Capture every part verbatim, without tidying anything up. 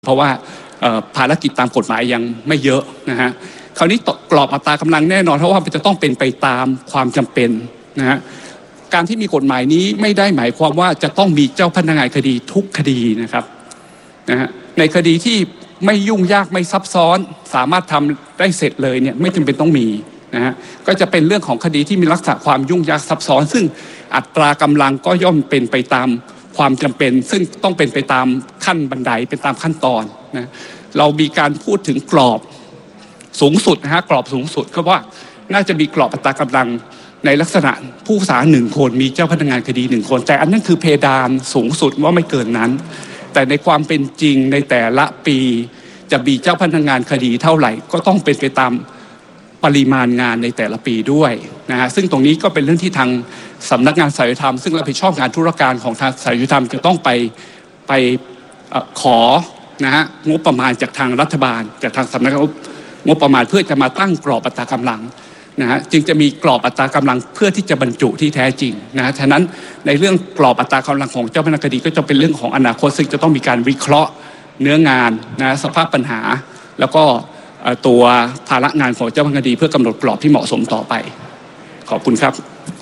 เพราะว่าภารกิจตามกฎหมายยังไม่เยอะนะฮะคราวนี้กรอบอัตรากำลังแน่นอนเพราะว่ามันจะต้องเป็นไปตามความจำเป็นนะฮะการที่มีกฎหมายนี้ไม่ได้หมายความว่าจะต้องมีเจ้าพนักงานคดีทุกคดีนะครับนะฮะในคดีที่ไม่ยุ่งยากไม่ซับซ้อนสามารถทำได้เสร็จเลยเนี่ยไม่จำเป็นต้องมีนะฮะก็จะเป็นเรื่องของคดีที่มีลักษณะความยุ่งยากซับซ้อนซึ่งอัตรากำลังก็ย่อมเป็นไปตามความจำเป็นซึ่งต้องเป็นไปตามขั้นบันไดเป็นตามขั้นตอนนะเรามีการพูดถึงกรอบสูงสุดนะฮะกรอบสูงสุดก็ว่าน่าจะมีกรอบอัตรากำลังในลักษณะผู้พิพากษาหนึ่งคนมีเจ้าพนักงานคดีหนึ่งคนแต่อันนั้นคือเพดานสูงสุดว่าไม่เกินนั้นแต่ในความเป็นจริงในแต่ละปีจะมีเจ้าพนักงานคดีเท่าไหร่ก็ต้องเป็นไปตามปริมาณงานในแต่ละปีด้วยนะฮะซึ่งตรงนี้ก็เป็นเรื่องที่ทางสำนักงานศาลยุติธรรมซึ่งรับผิดชอบงานธุรการของทางศาลยุติธรรมจะต้องไปไปขอนะฮะงบประมาณจากทางรัฐบาลจากทางสำนักงบประมาณเพื่อจะมาตั้งกรอบอัตรากำลังนะฮะจึงจะมีกรอบอัตรากำลังเพื่อที่จะบรรจุที่แท้จริงนะฮะฉะนั้นในเรื่องกรอบอัตรากำลังของเจ้าพนักงานคดีก็จะเป็นเรื่องของอนาคตซึ่งจะต้องมีการวิเคราะห์เนื้องานนะสภาพปัญหาแล้วก็ตัวภาระงานของเจ้าพนักงานคดีเพื่อกำหนดกรอบที่เหมาะสมต่อไปขอบคุณครับ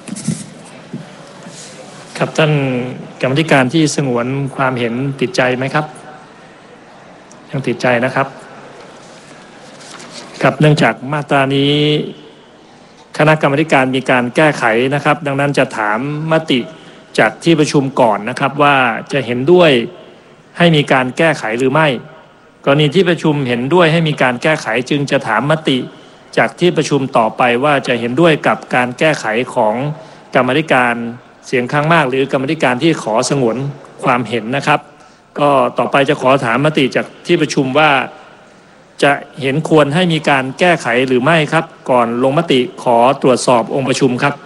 ครับท่านกรรมธิการที่สงวนความเห็นติดใจไหมครับยังติดใจนะครับครับเนื่องจากมาตรานี้คณะกรรมการมีการแก้ไขนะครับดังนั้นจะถามมติจากที่ประชุมก่อนนะครับว่าจะเห็นด้วยให้มีการแก้ไขหรือไม่กรณีที่ประชุมเห็นด้วยให้มีการแก้ไขจึงจะถามมติจากที่ประชุมต่อไปว่าจะเห็นด้วยกับการแก้ไขของกรรมธิการเสียงข้างมากหรือกรรมธิการที่ขอสงวนความเห็นนะครับก็ต่อไปจะขอถามมติจากที่ประชุมว่าจะเห็นควรให้มีการแก้ไขหรือไม่ครับก่อนลงมติขอตรวจสอบองค์ประชุมครับ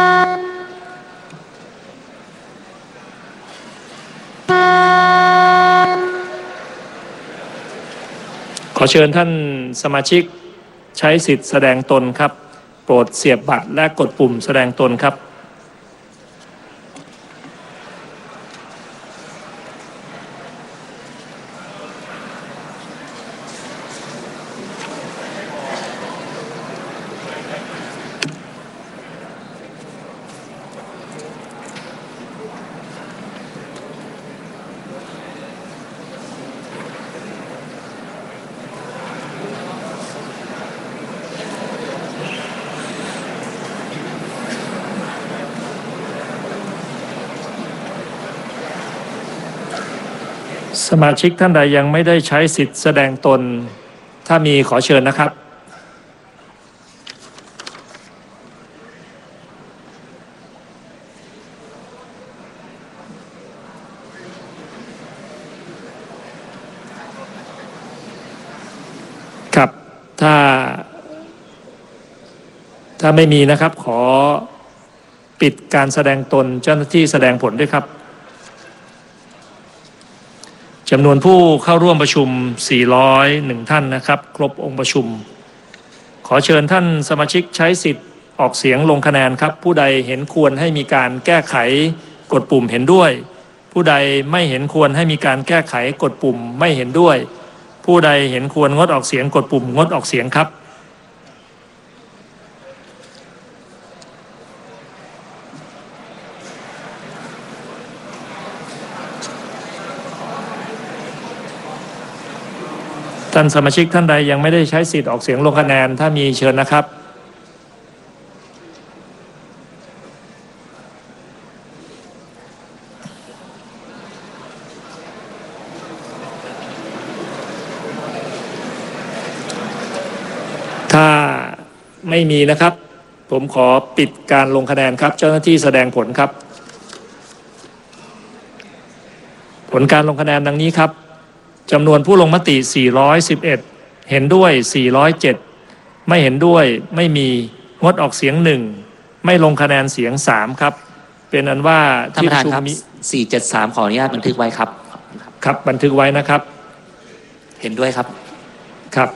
ขอเชิญท่านสมาชิกใช้สิทธิ์แสดงตนครับโปรดเสียบบัตรและกดปุ่มแสดงตนครับสมาชิกท่านใดยังไม่ได้ใช้สิทธิ์แสดงตนถ้ามีขอเชิญนะครับครับถ้าถ้าไม่มีนะครับขอปิดการแสดงตนเจ้าหน้าที่แสดงผลด้วยครับจำนวนผู้เข้าร่วมประชุมสี่ร้อยเอ็ดท่านนะครับครบองค์ประชุมขอเชิญท่านสมาชิกใช้สิทธิ์ออกเสียงลงคะแนนครับผู้ใดเห็นควรให้มีการแก้ไขกดปุ่มเห็นด้วยผู้ใดไม่เห็นควรให้มีการแก้ไขกดปุ่มไม่เห็นด้วยผู้ใดเห็นควรงดออกเสียงกดปุ่มงดออกเสียงครับท่านสมาชิกท่านใดยังไม่ได้ใช้สิทธิ์ออกเสียงลงคะแนนถ้ามีเชิญนะครับถ้าไม่มีนะครับผมขอปิดการลงคะแนนครับเจ้าหน้าที่แสดงผลครับผลการลงคะแนนดังนี้ครับจำนวนผู้ลงมติสี่ร้อยสิบเอ็ดเห็นด้วยสี่ร้อยเจ็ดไม่เห็นด้วยไม่มีงดออกเสียงหนึ่งไม่ลงคะแนนเสียงสามครับเป็นอันว่าที่ประชุมมีสี่เจ็ดสามขออนุญาตบันทึกไว้ครับครับบันทึกไว้นะครับเห็นด้วยครับครับ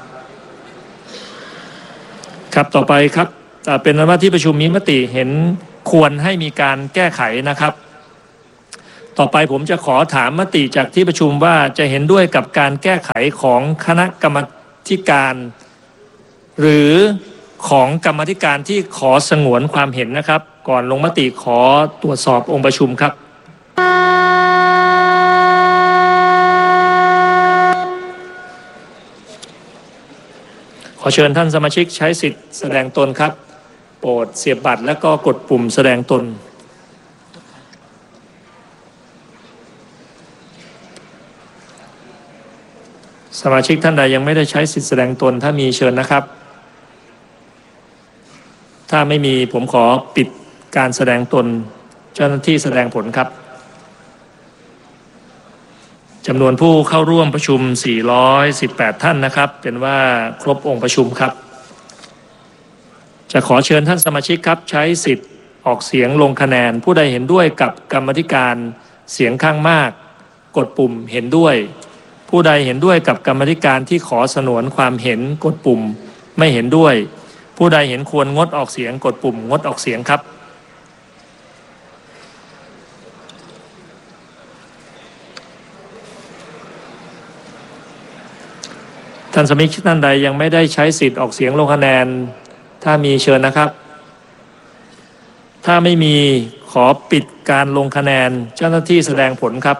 ครับต่อไปครับเป็นอันว่าที่ประชุมมีมติเห็นควรให้มีการแก้ไขนะครับต่อไปผมจะขอถามมติจากที่ประชุมว่าจะเห็นด้วยกับการแก้ไขของคณะกรรมาธิการ หรือของกรรมาธิการที่ขอสงวนความเห็นนะครับก่อนลงมติขอตรวจสอบองค์ประชุมครับขอเชิญท่านสมาชิกใช้สิทธิ์แสดงตนครับโปรดเสียบบัตรและก็กดปุ่มแสดงตนสมาชิกท่านใดยังไม่ได้ใช้สิทธิแสดงตนถ้ามีเชิญนะครับถ้าไม่มีผมขอปิดการแสดงตนเจ้าหน้าที่แสดงผลครับจำนวนผู้เข้าร่วมประชุมสี่ร้อยสิบแปดท่านนะครับเป็นว่าครบองค์ประชุมครับจะขอเชิญท่านสมาชิกครับใช้สิทธิ์ออกเสียงลงคะแนนผู้ใดเห็นด้วยกับกรรมาธิการเสียงข้างมากกดปุ่มเห็นด้วยผู้ใดเห็นด้วยกับกรรมาธิการที่ขอสนวนความเห็นกดปุ่มไม่เห็นด้วยผู้ใดเห็นควรงดออกเสียงกดปุ่มงดออกเสียงครับท่านสมาชิกท่านใดยังไม่ได้ใช้สิทธิ์ออกเสียงลงคะแนนถ้ามีเชิญนะครับถ้าไม่มีขอปิดการลงคะแนนเจ้าหน้าที่แสดงผลครับ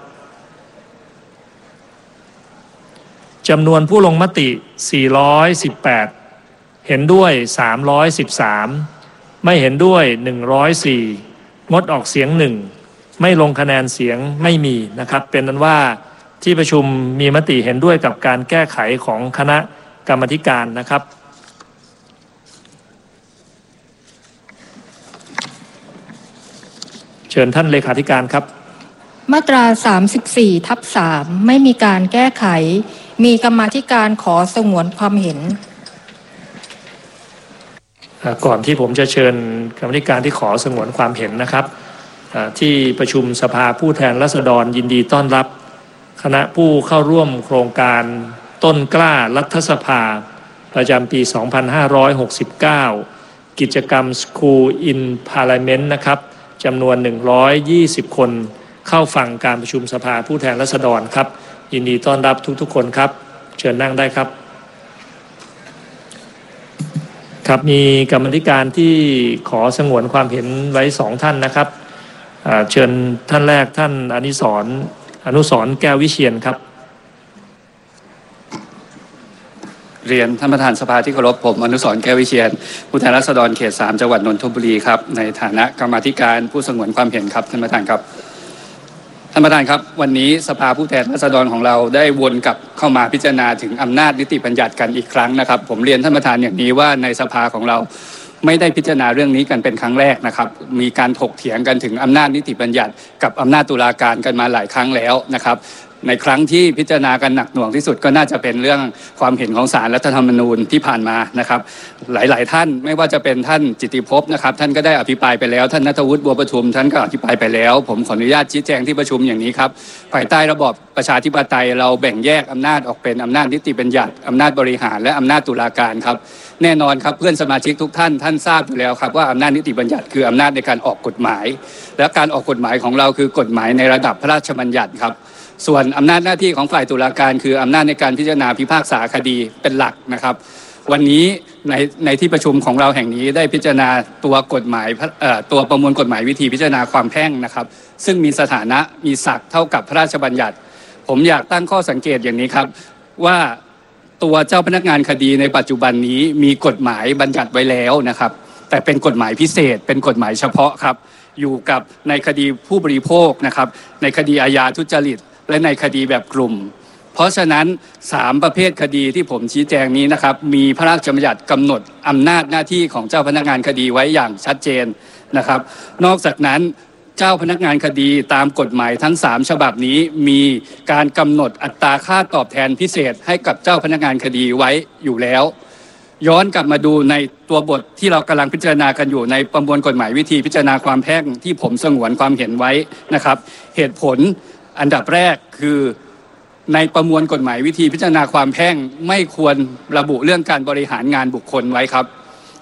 จำนวนผู้ลงมติสี่ร้อยสิบแปดเห็นด้วยสามร้อยสิบสามไม่เห็นด้วยหนึ่งร้อยสี่งดออกเสียงหนึ่งไม่ลงคะแนนเสียงไม่มีนะครับเป็นนั้นว่าที่ประชุมมีมติเห็นด้วยกับการแก้ไขของคณะกรรมาธิการนะครับเชิญท่านเลขาธิการครับมาตราสามสิบสี่ทับสามไม่มีการแก้ไขมีกรรมาธิการขอสงวนความเห็นก่อนที่ผมจะเชิญกรรมาธิการที่ขอสงวนความเห็นนะครับที่ประชุมสภาผู้แทนราษฎรยินดีต้อนรับคณะผู้เข้าร่วมโครงการต้นกล้ารัฐสภาประจำปีสองพันห้าร้อยหกสิบเก้ากิจกรรม School in Parliament นะครับจำนวนหนึ่งร้อยยี่สิบคนเข้าฟังการประชุมสภาผู้แทนราษฎรครับยินดีต้อนรับทุกๆคนครับเชิญนั่งได้ครับครับมีกรรมาธิการที่ขอสงวนความเห็นไว้สองท่านนะครับเชิญท่านแรกท่านอนุสรณ์อนุสรณ์แก้ววิเชียรครับเรียนท่านประธานสภาที่เคารพผมอนุสรณ์แก้ววิเชียรผู้แทนราษฎรเขตสามจังหวัดนนทบุรีครับในฐานะกรรมาธิการผู้สงวนความเห็นครับท่านประธานครับท่านประธานครับวันนี้สภาผู้แทนราษฎรของเราได้วนกลับเข้ามาพิจารณาถึงอำนาจนิติบัญญัติกันอีกครั้งนะครับผมเรียนท่านประธานอย่างนี้ว่าในสภาของเราไม่ได้พิจารณาเรื่องนี้กันเป็นครั้งแรกนะครับมีการถกเถียงกันถึงอำนาจนิติบัญญัติกับอำนาจตุลาการกันมาหลายครั้งแล้วนะครับในครั้งที่พิจารณากันหนักหน่วงที่สุดก็น่าจะเป็นเรื่องความเห็นของศาลรัฐธรรมนูญที่ผ่านมานะครับหลายๆท่านไม่ว่าจะเป็นท่านจิตติภพนะครับท่านก็ได้อภิปรายไปแล้วท่านณัฐวุฒิบัวประทุมท่านก็อภิปรายไปแล้วผมขออนุญาตชี้แจงที่ประชุมอย่างนี้ครับภายใต้ระบอบประชาธิปไตยเราแบ่งแยกอำนาจออกเป็นอำนาจนิติบัญญัติอำนาจบริหารและอำนาจตุลาการครับแน่นอนครับเพื่อนสมาชิกทุกท่านท่านทราบอยู่แล้วครับว่าอำนาจนิติบัญญัติคืออำนาจในการออกกฎหมายและการออกกฎหมายของเราคือกฎหมายในระดับพระราชบัญญัติครับส่วนอำนาจหน้าที่ของฝ่ายตุลาการคืออำนาจในการพิจารณาพิพากษาคดีเป็นหลักนะครับวันนี้ในในที่ประชุมของเราแห่งนี้ได้พิจารณาตัวกฎหมายเอ่อตัวประมวลกฎหมายวิธีพิจารณาความแพ่งนะครับซึ่งมีสถานะมีศักดิ์เท่ากับพระราชบัญญัติผมอยากตั้งข้อสังเกตอย่างนี้ครับว่าตัวเจ้าพนักงานคดีในปัจจุบันนี้มีกฎหมายบัญญัติไว้แล้วนะครับแต่เป็นกฎหมายพิเศษเป็นกฎหมายเฉพาะครับอยู่กับในคดีผู้บริโภคนะครับในคดีอาญาทุจริตและในคดีแบบกลุ่มเพราะฉะนั้นสามประเภทคดีที่ผมชี้แจงนี้นะครับมีพระราชบัญญัติกำหนดอำนาจหน้าที่ของเจ้าพนักงานคดีไว้อย่างชัดเจนนะครับนอกจากนั้นเจ้าพนักงานคดีตามกฎหมายทั้งสามฉบับนี้มีการกำหนดอัตราค่าตอบแทนพิเศษให้กับเจ้าพนักงานคดีไว้อยู่แล้วย้อนกลับมาดูในตัวบทที่เรากำลังพิจารณากันอยู่ในประมวลกฎหมายวิธีพิจารณาความแพ่งที่ผมสงวนความเห็นไว้นะครับเหตุผลอันดับแรกคือในประมวลกฎหมายวิธีพิจารณาความแพ่งไม่ควรระบุเรื่องการบริหารงานบุคคลไว้ครับ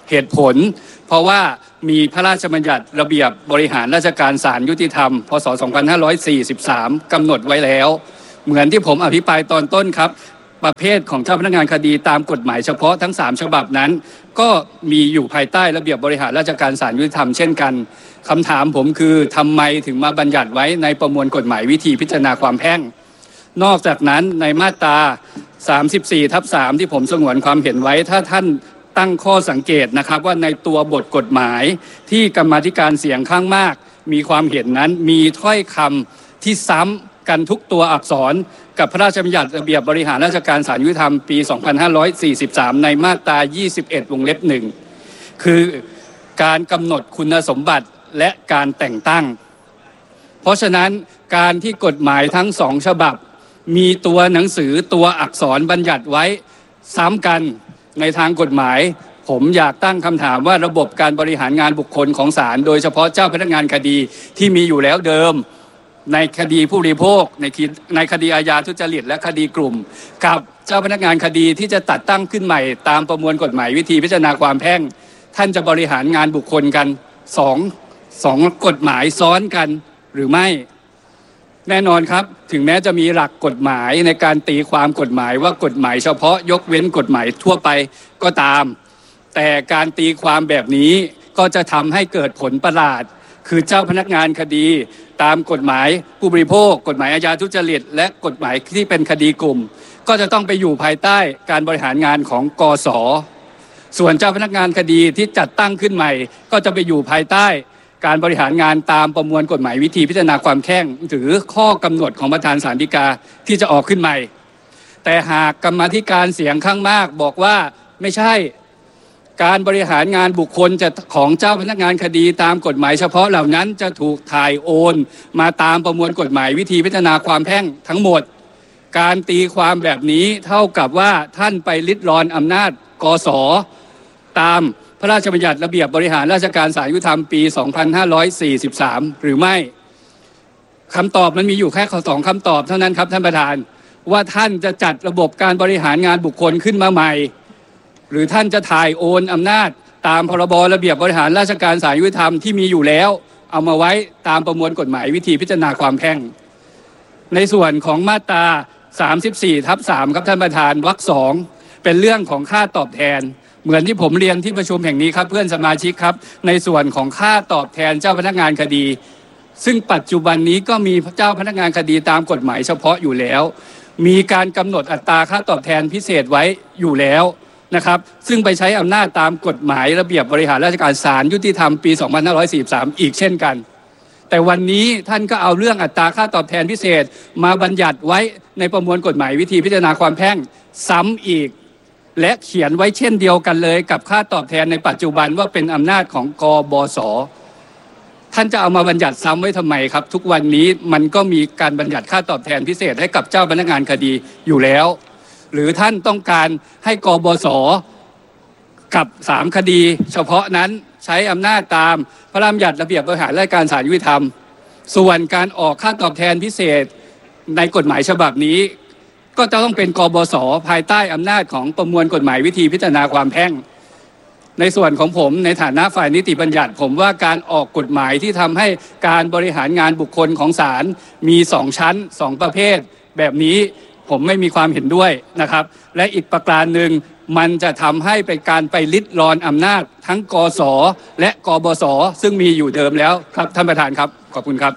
เหตุผลเพราะว่ามีพระราชบัญญัติระเบียบบริหารราชการศาลยุติธรรมพ.ศ. สองพันห้าร้อยสี่สิบสามกำหนดไว้แล้วเหมือนที่ผมอภิปรายตอนต้นครับประเภทของเจ้าพนักงานคดีตามกฎหมายเฉพาะทั้งสามฉบับนั้นก็มีอยู่ภายใต้ระเบียบบริหารราชการศาลยุติธรรมเช่นกันคำถามผมคือทำไมถึงมาบัญญัติไว้ในประมวลกฎหมายวิธีพิจารณาความแพ่งนอกจากนั้นในมาตราสามสิบสี่ทับสามที่ผมสงวนความเห็นไว้ถ้าท่านตั้งข้อสังเกตนะครับว่าในตัวบทกฎหมายที่กรรมาธิการเสียงข้างมากมีความเห็นนั้นมีถ้อยคำที่ซ้ำกันทุกตัวอักษรกับพระราชบัญญัติระเบียบบริหารราชการศาลยุติธรรมปี สองพันห้าร้อยสี่สิบสาม ในมาตรา ยี่สิบเอ็ด วงเล็บหนึ่งคือการกำหนดคุณสมบัติและการแต่งตั้งเพราะฉะนั้นการที่กฎหมายทั้งสองฉบับมีตัวหนังสือตัวอักษรบัญญัติไว้ซ้ำกันในทางกฎหมายผมอยากตั้งคำถามว่าระบบการบริหารงานบุคคลของศาลโดยเฉพาะเจ้าพนักงานคดีที่มีอยู่แล้วเดิมในคดีผู้บริโภคในในคดีอาญาทุจริตและคดีกลุ่มกับเจ้าพนักงานคดีที่จะตัดตั้งขึ้นใหม่ตามประมวลกฎหมายวิธีพิจารณาความแพ่งท่านจะบริหารงานบุคคลกันสองสองกฎหมายซ้อนกันหรือไม่แน่นอนครับถึงแม้จะมีหลักกฎหมายในการตีความกฎหมายว่ากฎหมายเฉพาะยกเว้นกฎหมายทั่วไปก็ตามแต่การตีความแบบนี้ก็จะทำให้เกิดผลประหลาดคือเจ้าพนักงานคดีตามกฎหมายผู้บริโภคกฎหมายอาญาทุจริตและกฎหมายที่เป็นคดีกลุ่มก็จะต้องไปอยู่ภายใต้การบริหารงานของกส.ส่วนเจ้าพนักงานคดีที่จัดตั้งขึ้นใหม่ก็จะไปอยู่ภายใต้การบริหารงานตามประมวลกฎหมายวิธีพิจารณาความแพ่งหรือข้อกำหนดของประธานศาลฎีกาที่จะออกขึ้นใหม่แต่หากกรรมาธิการเสียงข้างมากบอกว่าไม่ใช่การบริหารงานบุคคลจะของเจ้าพนักงานคดีตามกฎหมายเฉพาะเหล่านั้นจะถูกถ่ายโอนมาตามประมวลกฎหมายวิธีพิจารณาความแพ่งทั้งหมดการตีความแบบนี้เท่ากับว่าท่านไปลิดรอนอำนาจกส.ตามพระราชบัญญัติระเบียบบริหารราชการศาลยุติธรรมปี สองพันห้าร้อยสี่สิบสาม หรือไม่คำตอบมันมีอยู่แค่สองคำตอบเท่านั้นครับท่านประธานว่าท่านจะจัดระบบการบริหารงานบุคคลขึ้นมาใหม่หรือท่านจะถ่ายโอนอำนาจตามพรบระเบียบบริหารราชการศาลยุติธรรมที่มีอยู่แล้วเอามาไว้ตามประมวลกฎหมายวิธีพิจารณาความแพ่งในส่วนของมาตรา สามสิบสี่ทับสาม ครับท่านประธานวรรคสองเป็นเรื่องของค่าตอบแทนเหมือนที่ผมเรียนที่ประชุมแห่งนี้ครับเพื่อนสมาชิกครับในส่วนของค่าตอบแทนเจ้าพนักงานคดีซึ่งปัจจุบันนี้ก็มีเจ้าพนักงานคดีตามกฎหมายเฉพาะอยู่แล้วมีการกำหนดอัตราค่าตอบแทนพิเศษไว้อยู่แล้วนะครับซึ่งไปใช้อำนาจตามกฎหมายระเบียบบริหารราชการศาลยุติธรรมปี สองพันห้าร้อยสี่สิบสาม อีกเช่นกันแต่วันนี้ท่านก็เอาเรื่องอัตราค่าตอบแทนพิเศษมาบัญญัติไว้ในประมวลกฎหมายวิธีพิจารณาความแพ่งซ้ำอีกและเขียนไว้เช่นเดียวกันเลยกับค่าตอบแทนในปัจจุบันว่าเป็นอำนาจของกบส.ท่านจะเอามาบัญญัติซ้ำไว้ทำไมครับทุกวันนี้มันก็มีการบัญญัติค่าตอบแทนพิเศษให้กับเจ้าพนักงานคดีอยู่แล้วหรือท่านต้องการให้กบส.กับสามคดีเฉพาะนั้นใช้อำนาจตามพระราชบัญญัติระเบียบบริหารราชการศาลยุติธรรมส่วนการออกค่าตอบแทนพิเศษในกฎหมายฉบับนี้ก็จะต้องเป็นกบส.ภายใต้อำนาจของประมวลกฎหมายวิธีพิจารณาความแพ่งในส่วนของผมในฐานะฝ่ายนิติบัญญัติผมว่าการออกกฎหมายที่ทำให้การบริหารงานบุคคลของศาลมีสองชั้นสองประเภทแบบนี้ผมไม่มีความเห็นด้วยนะครับและอีกประการหนึ่งมันจะทำให้เป็นการไปลิดรอนอำนาจทั้งกส.และกบส.ซึ่งมีอยู่เดิมแล้วครับท่านประธานครับขอบคุณครับ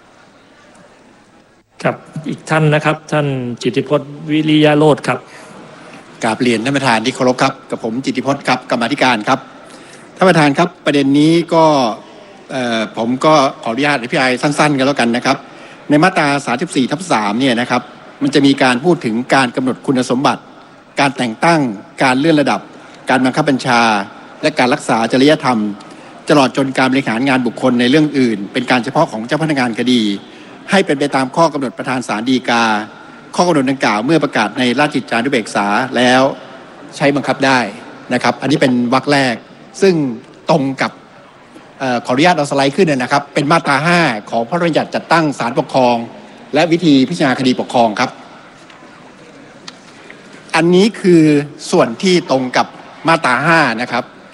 ครับอีกท่านนะครับท่านจิตติพจน์วิริยะโรจน์ครับกราบเรียนท่านประธานที่เคารพครับกับผมจิตติพจน์ครับกรรมาธิการครับท่านประธานครับประเด็นนี้ก็ผมก็ขออนุญาตอภิปรายสั้นๆกันแล้วกันนะครับในมาตรา สามสิบสี่ทับสาม เนี่ยนะครับมันจะมีการพูดถึงการกำหนดคุณสมบัติการแต่งตั้งการเลื่อนระดับการบังคับบัญชาและการรักษาจริยธรรมตลอดจนการบริหารงานบุคคลในเรื่องอื่นเป็นการเฉพาะของเจ้าพนักงานคดีให้เป็นไปตามข้อกำหนดประธานศาลฎีกาข้อกำหนดดังกล่าวเมื่อประกาศในราชกิจจานุเบกษาแล้วใช้บังคับได้นะครับอันนี้เป็นวรรคแรกซึ่งตรงกับเอ่อขออนุญาตเอาสไลด์ขึ้นนะครับเป็นมาตราห้าของพระราชบัญญัติจัดตั้งศาลปกครองและวิธีพิจารณาคดีปกครองครับอันนี้คือส่วนที่ตรงกับมาตราห้านะครับ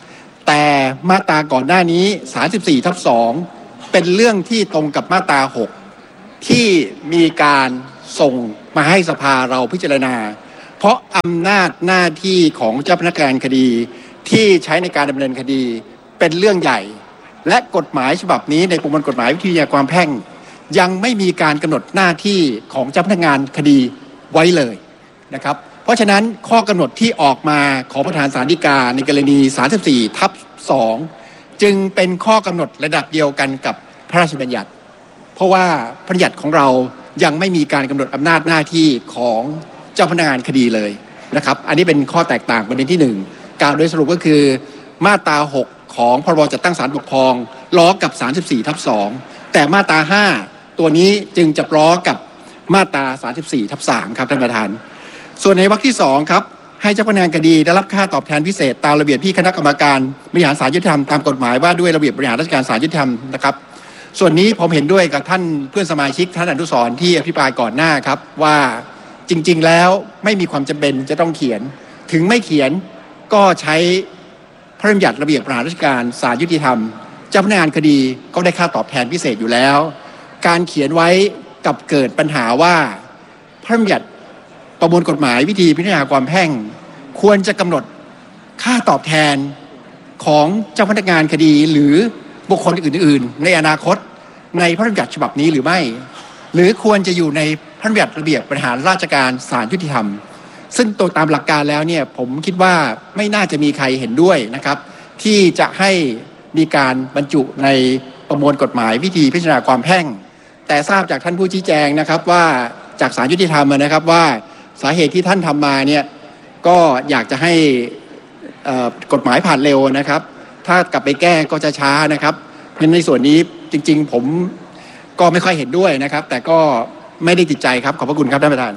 แต่มาตราก่อนหน้านี้สามสิบสี่ทับสองเป็นเรื่องที่ตรงกับมาตราหกที่มีการส่งมาให้สภาเราพิจารณาเพราะอำนาจหน้าที่ของเจ้าพนักงานคดีที่ใช้ในการดำเนินคดีเป็นเรื่องใหญ่และกฎหมายฉบับนี้ในประมวลกฎหมายวิทยาความแพ่งยังไม่มีการกำหนดหน้าที่ของเจ้าพนักงานคดีไว้เลยนะครับเพราะฉะนั้นข้อกำหนดที่ออกมาของประธานศาลฎีกาในกรณีสามสิบสี่ทับสองจึงเป็นข้อกำหนดระดับเดียวกันกับพระราชบัญญัติเพราะว่าพระบัญญัติของเรายังไม่มีการกำหนดอำนาจหน้าที่ของเจ้าพนักงานคดีเลยนะครับอันนี้เป็นข้อแตกต่างประเด็นที่หนึ่งกล่าวโดยสรุปก็คือมาตราหกของพรบจัดตั้งศาลปกครองล้อกับสามสิบสี่ทับสองแต่มาตราห้าตัวนี้จึงจะล้อกับมาตราสามสิบสี่ทับสามครับท่านประธานส่วนในวรรคที่สองครับให้เจ้าพนักงานคดีได้รับค่าตอบแทนพิเศษตามระเบียบที่คณะกรรมการบริหารศาลยุติธรรมตามกฎหมายว่าด้วยระเบียบบริหารราชการศาลยุติธรรมนะครับส่วนนี้ผมเห็นด้วยกับท่านเพื่อนสมาชิกท่านอนุสรณ์ที่อภิปรายก่อนหน้าครับว่าจริงๆแล้วไม่มีความจำเป็นจะต้องเขียนถึงไม่เขียนก็ใช้พระราชบัญญัติระเบียบบริหารราชการศาลยุติธรรมเจ้าพนักงานคดีก็ได้ค่าตอบแทนพิเศษอยู่แล้วการเขียนไว้กับเกิดปัญหาว่าพระราชบัญญัติประมวลกฎหมายวิธีพิจารณาความแพ่งควรจะกำหนดค่าตอบแทนของเจ้าพนักงานคดีหรือบุคคลอื่นๆในอนาคตในพระราชบัญญัติฉบับนี้หรือไม่หรือควรจะอยู่ในพระราชบัญญัติระเบียบบริหารราชการศาลยุติธรรมซึ่งตัวตามหลักการแล้วเนี่ยผมคิดว่าไม่น่าจะมีใครเห็นด้วยนะครับที่จะให้มีการบรรจุในประมวลกฎหมายวิธีพิจารณาความแพ่งแต่ทราบจากท่านผู้ชี้แจงนะครับว่าจากศาลยุติธรรมนะครับว่าสาเหตุที่ท่านทำมาเนี่ยก็อยากจะให้กฎหมายผ่านเร็วนะครับถ้ากลับไปแก้ก็จะช้านะครับเพราะในส่วนนี้จริงๆผมก็ไม่ค่อยเห็นด้วยนะครับแต่ก็ไม่ได้ติดใจครับขอบพระคุณครับท่านประธาน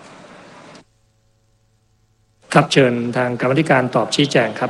ครับเชิญทางกรรมาธิการตอบชี้แจงครับ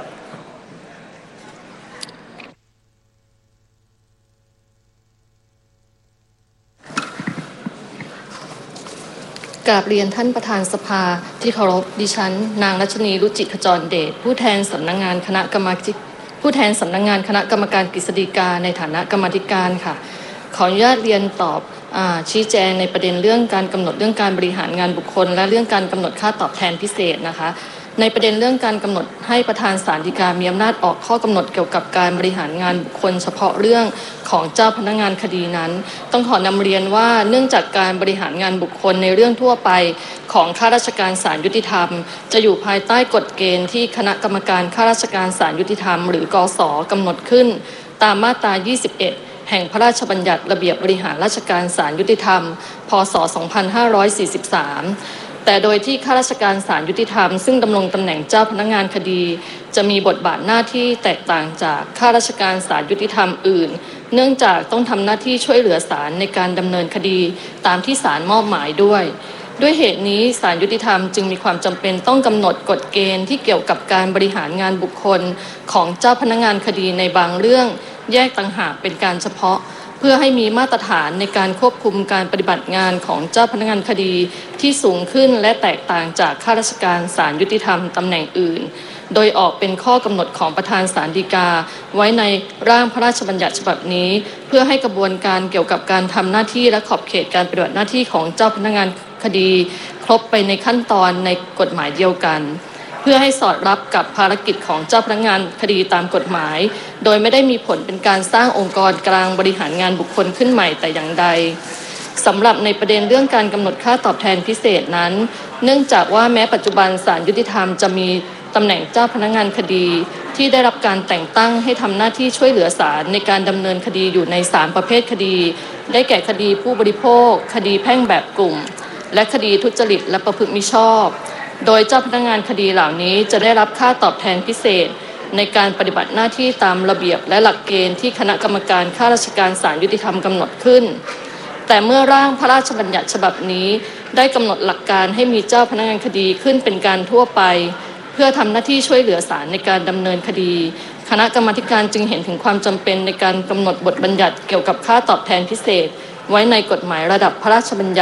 กราบเรียนท่านประธานสภาที่เคารพดิฉันนางรัชนีรุจิขจรเดชผู้แทนสำนักงานคณะกรรมการผู้แทนสำนักงานคณะกรรมการกฤษฎีกาในฐานะกรรมาธิการค่ะขออนุญาตเรียนตอบชี้แจงในประเด็นเรื่องการกำหนดเรื่องการบริหารงานบุคคลและเรื่องการกำหนดค่าตอบแทนพิเศษนะคะในประเด็นเรื่องการกำหนดให้ประธานศาลฎีกามีอำนาจออกข้อกำหนดเกี่ยวกับการบริหารงานบุคคลเฉพาะเรื่องของเจ้าพนักงานคดีนั้นต้องขอนำเรียนว่าเนื่องจากการบริหารงานบุคคลในเรื่องทั่วไปของข้าราชการศาลยุติธรรมจะอยู่ภายใต้กฎเกณฑ์ที่คณะกรรมการข้าราชการศาลยุติธรรมหรือกส.กำหนดขึ้นตามมาตรายี่สิบเอ็ดแห่งพระราชบัญญัติระเบียบบริหารราชการศาลยุติธรรมพ.ศ. สองพันห้าร้อยสี่สิบสามแต่โดยที่ข้าราชการศาลยุติธรรมซึ่งดำรงตำแหน่งเจ้าพนักงานคดีจะมีบทบาทหน้าที่แตกต่างจากข้าราชการศาลยุติธรรมอื่นเนื่องจากต้องทำหน้าที่ช่วยเหลือศาลในการดำเนินคดีตามที่ศาลมอบหมายด้วยด้วยเหตุนี้ศาลยุติธรรมจึงมีความจำเป็นต้องกำหนดกฎเกณฑ์ที่เกี่ยวกับการบริหารงานบุคคลของเจ้าพนักงานคดีในบางเรื่องแยกต่างหากเป็นการเฉพาะเพื่อให้มีมาตรฐานในการควบคุมการปฏิบัติงานของเจ้าพนักงานคดีที่สูงขึ้นและแตกต่างจากข้าราชการศาลยุติธรรมตำแหน่งอื่นโดยออกเป็นข้อกำหนดของประธานศาลฎีกาไว้ในร่างพระราชบัญญัติฉบับนี้เพื่อให้กระบวนการเกี่ยวกับการทำหน้าที่และขอบเขตการปฏิบัติหน้าที่ของเจ้าพนักงานคดีครบไปในขั้นตอนในกฎหมายเดียวกันเพื่อให้สอดรับกับภารกิจของเจ้าพนักงานคดีตามกฎหมายโดยไม่ได้มีผลเป็นการสร้างองค์กรกลางบริหารงานบุคคลขึ้นใหม่แต่อย่างใดสำหรับในประเด็นเรื่องการกำหนดค่าตอบแทนพิเศษนั้นเนื่องจากว่าแม้ปัจจุบันศาลยุติธรรมจะมีตำแหน่งเจ้าพนักงานคดีที่ได้รับการแต่งตั้งให้ทำหน้าที่ช่วยเหลือศาลในการดำเนินคดีอยู่ในสามประเภทคดีได้แก่คดีผู้บริโภคคดีแพ่งแบบกลุ่มและคดีทุจริตและประพฤติมิชอบโดยเจ้าพนักงานคดีเหล่านี้จะได้รับค่าตอบแทนพิเศษในการปฏิบัติหน้าที่ตามระเบียบและหลักเกณฑ์ที่คณะกรรมการข้าราชการศาลยุติธรรมกำหนดขึ้นแต่เมื่อร่างพระราชบัญญัติฉบับนี้ได้กำหนดหลักการให้มีเจ้าพนักงานคดีขึ้นเป็นการทั่วไปเพื่อทำหน้าที่ช่วยเหลือศาลในการดำเนินคดีคณะกรรมาธิการจึงเห็นถึงความจำเป็นในการกำหนดบทบัญญัติเกี่ยวกับค่าตอบแทนพิเศษไว้ในกฎหมายระดับพระราชบัญญัติ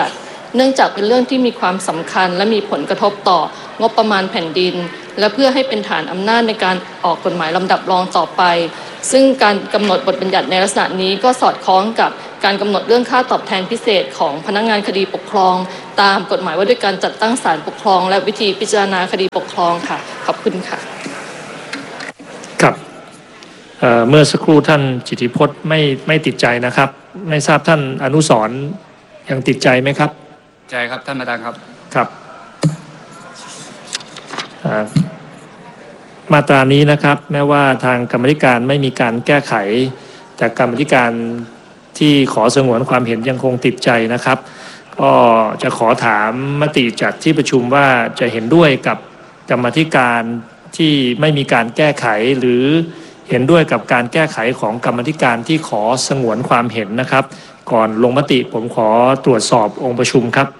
เนื่องจากเป็นเรื่องที่มีความสำคัญและมีผลกระทบต่องบประมาณแผ่นดินและเพื่อให้เป็นฐานอำนาจในการออกกฎหมายลำดับรองต่อไปซึ่งการกำหนดบทบัญญัติในลักษณะนี้ก็สอดคล้องกับการกำหนดเรื่องค่าตอบแทนพิเศษของพนักงานคดีปกครองตามกฎหมายว่าด้วยการจัดตั้งศาลปกครองและวิธีพิจารณาคดีปกครองค่ะขอบคุณค่ะครับเอ่อเมื่อสักครู่ท่านจิตติพจน์ไม่ไม่ติดใจนะครับไม่ทราบท่านอนุสรณ์ยังติดใจไหมครับใจครับท่านประธานครับครับมาตรานี้นะครับแม้ว่าทางกรรมธิการไม่มีการแก้ไขแต่กรรมธิการที่ขอสงวนความเห็นยังคงติดใจนะครับก็จะขอถามมติจากที่ประชุมว่าจะเห็นด้วยกับกรรมธิการที่ไม่มีการแก้ไขหรือเห็นด้วยกับการแก้ไขของกรรมธิการที่ขอสงวนความเห็นนะครับก่อนลงมติผมขอตรวจสอบองค์ประชุมครับ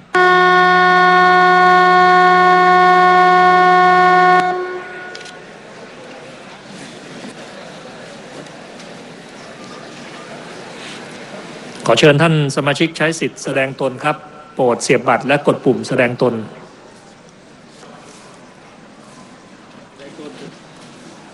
ขอเชิญท่านสมาชิกใช้สิทธิ์แสดงตนครับโปรดเสียบบัตรและกดปุ่มแสดงตน